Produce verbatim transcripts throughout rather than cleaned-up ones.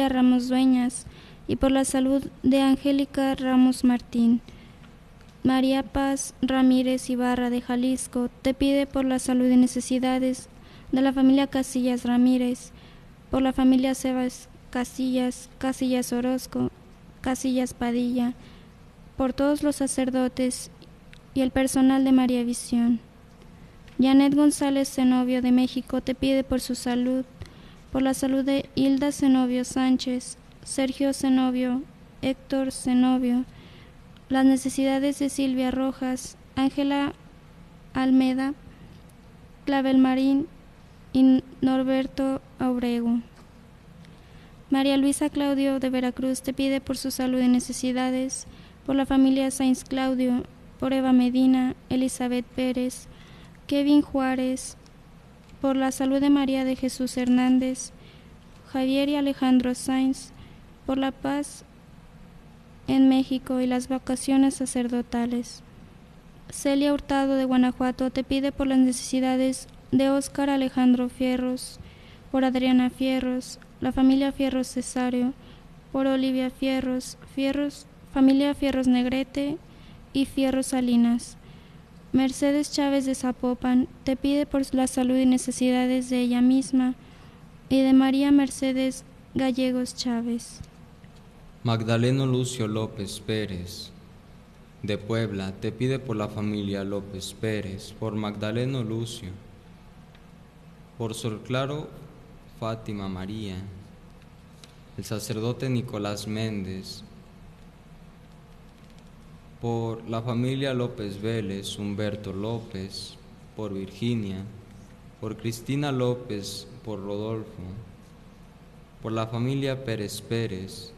familia Ramos Dueñas y por la salud de Angélica Ramos Martín. María Paz Ramírez Ibarra de Jalisco te pide por la salud y necesidades de la familia Casillas Ramírez, por la familia Sebas Casillas, Casillas Orozco, Casillas Padilla, por todos los sacerdotes y el personal de María Visión. Janet González Zenobio de México te pide por su salud, por la salud de Hilda Zenobio Sánchez, Sergio Zenobio, Héctor Zenobio, las necesidades de Silvia Rojas, Ángela Almeda, Clavel Marín y Norberto Aurego. María Luisa Claudio de Veracruz te pide por su salud y necesidades, por la familia Sainz Claudio, por Eva Medina, Elizabeth Pérez, Kevin Juárez, por la salud de María de Jesús Hernández, Javier y Alejandro Sainz, por la paz en México y las vacaciones sacerdotales. Celia Hurtado de Guanajuato te pide por las necesidades de Óscar Alejandro Fierros, por Adriana Fierros, la familia Fierros Cesario, por Olivia Fierros, Fierros, familia Fierros Negrete y Fierros Salinas. Mercedes Chávez de Zapopan te pide por la salud y necesidades de ella misma y de María Mercedes Gallegos Chávez. Magdaleno Lucio López Pérez de Puebla te pide por la familia López Pérez, por Magdaleno Lucio, por Sor Claro Fátima María, el sacerdote Nicolás Méndez, por la familia López Vélez, Humberto López, por Virginia, por Cristina López, por Rodolfo, por la familia Pérez Pérez,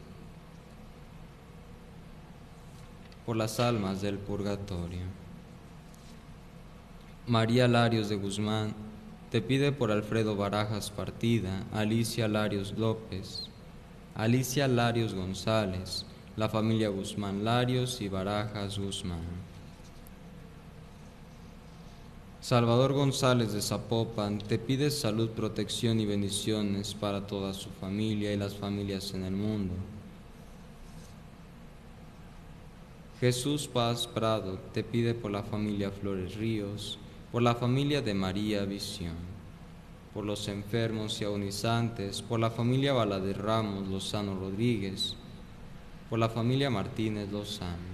por las almas del purgatorio. María Larios de Guzmán te pide por Alfredo Barajas Partida, Alicia Larios López, Alicia Larios González, la familia Guzmán Larios y Barajas Guzmán. Salvador González de Zapopan te pide salud, protección y bendiciones para toda su familia y las familias en el mundo. Jesús Paz Prado te pide por la familia Flores Ríos, por la familia de María Visión, por los enfermos y agonizantes, por la familia Valadez Ramos Lozano Rodríguez, por la familia Martínez Lozano.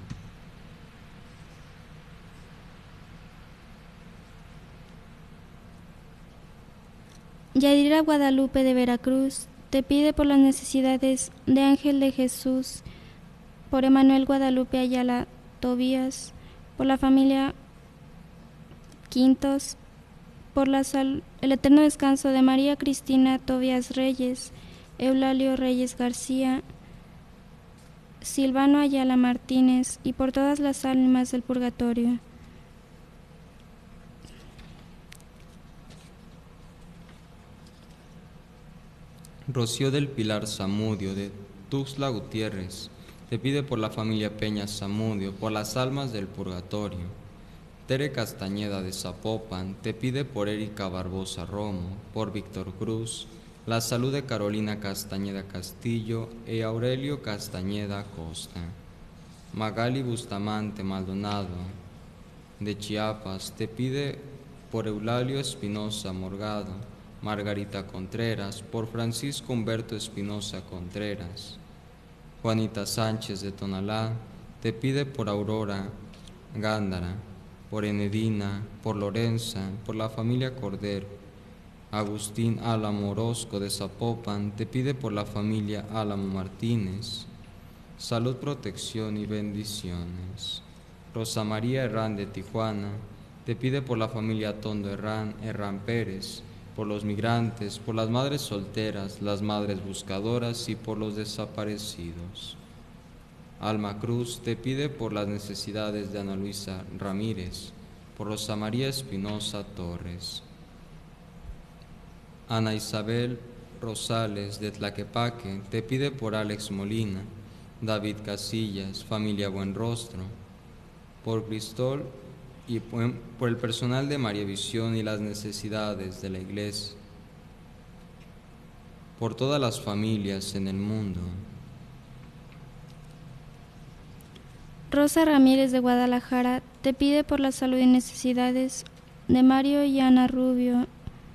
Yadira Guadalupe de Veracruz te pide por las necesidades de Ángel de Jesús, por Emanuel Guadalupe Ayala Tobías, por la familia Quintos, por la sal, el eterno descanso de María Cristina Tobías Reyes, Eulalio Reyes García, Silvano Ayala Martínez y por todas las almas del purgatorio. Rocío del Pilar Zamudio de Tuxtla Gutiérrez te pide por la familia Peña Zamudio, por las almas del purgatorio. Tere Castañeda de Zapopan te pide por Erika Barbosa Romo, por Víctor Cruz, la salud de Carolina Castañeda Castillo y Aurelio Castañeda Costa. Magali Bustamante Maldonado de Chiapas te pide por Eulalio Espinosa Morgado, Margarita Contreras, por Francisco Humberto Espinosa Contreras. Juanita Sánchez de Tonalá te pide por Aurora Gándara, por Enedina, por Lorenza, por la familia Cordero. Agustín Álamo Orozco de Zapopan te pide por la familia Álamo Martínez, salud, protección y bendiciones. Rosa María Herrán de Tijuana te pide por la familia Tondo Herrán, Herrán Pérez, por los migrantes, por las madres solteras, las madres buscadoras y por los desaparecidos. Alma Cruz te pide por las necesidades de Ana Luisa Ramírez, por Rosa María Espinosa Torres. Ana Isabel Rosales de Tlaquepaque te pide por Alex Molina, David Casillas, familia Buenrostro, por Cristol y por el personal de María Visión y las necesidades de la Iglesia. por todas las familias en el mundo. Rosa Ramírez de Guadalajara te pide por la salud y necesidades de Mario y Ana Rubio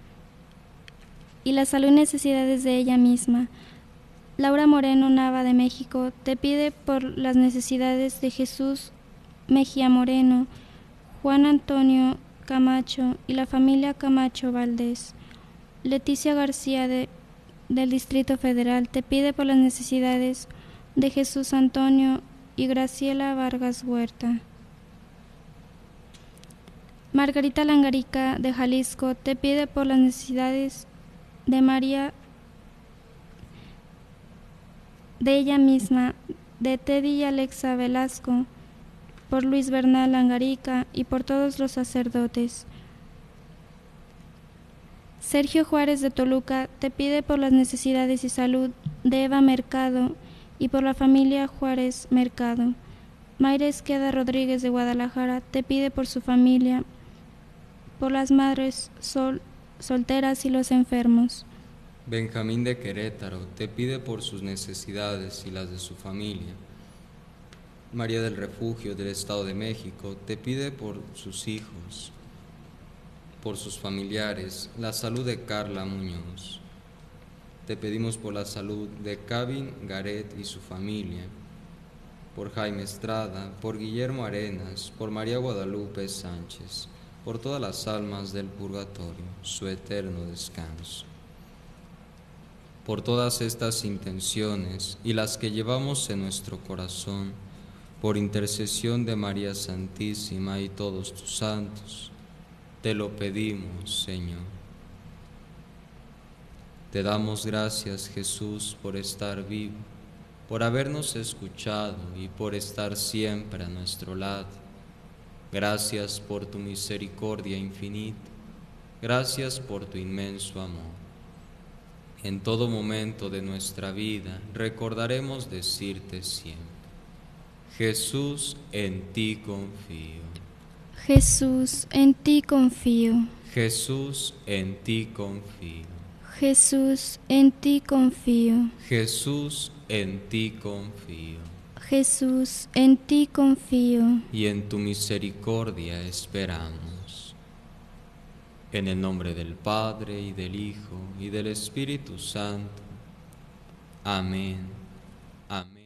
y la salud y necesidades de ella misma. Laura Moreno Nava de México te pide por las necesidades de Jesús Mejía Moreno, Juan Antonio Camacho y la familia Camacho Valdés. Leticia García de, del Distrito Federal te pide por las necesidades de Jesús Antonio y Graciela Vargas Huerta. Margarita Langarica de Jalisco te pide por las necesidades de María, de ella misma, de Teddy y Alexa Velasco, por Luis Bernal Langarica y por todos los sacerdotes. Sergio Juárez de Toluca te pide por las necesidades y salud de Eva Mercado y por la familia Juárez Mercado. Mayra Esqueda Rodríguez de Guadalajara te pide por su familia, por las madres sol, solteras y los enfermos. Benjamín de Querétaro te pide por sus necesidades y las de su familia. María del Refugio del Estado de México te pide por sus hijos, por sus familiares, la salud de Carla Muñoz. Te pedimos por la salud de Kevin Garet y su familia, por Jaime Estrada, por Guillermo Arenas, por María Guadalupe Sánchez, por todas las almas del purgatorio, su eterno descanso. Por todas estas intenciones y las que llevamos en nuestro corazón, por intercesión de María Santísima y todos tus santos, te lo pedimos, Señor. Te damos gracias, Jesús, por estar vivo, por habernos escuchado y por estar siempre a nuestro lado. Gracias por tu misericordia infinita. Gracias por tu inmenso amor. En todo momento de nuestra vida recordaremos decirte siempre: Jesús, en ti confío. Jesús, en ti confío. Jesús, en ti confío. Jesús, en ti confío. Jesús, en ti confío. Jesús, en ti confío. Y en tu misericordia esperamos. En el nombre del Padre, y del Hijo, y del Espíritu Santo. Amén. Amén.